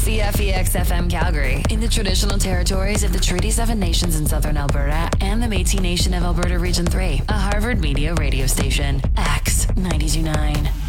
CFEX FM Calgary, in the traditional territories of the Treaty 7 Nations in southern Alberta and the Métis Nation of Alberta Region 3, a Harvard Media radio station. X 92.9.